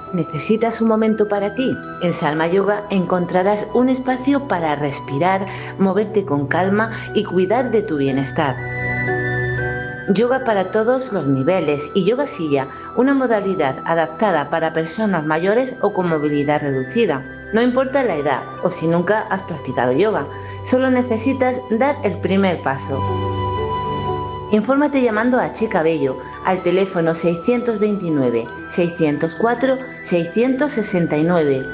¿Necesitas un momento para ti? En Salma Yoga encontrarás un espacio para respirar, moverte con calma y cuidar de tu bienestar. Yoga para todos los niveles y yoga silla, una modalidad adaptada para personas mayores o con movilidad reducida. No importa la edad o si nunca has practicado yoga, solo necesitas dar el primer paso. Infórmate llamando a Chica Bello al teléfono 629 604 669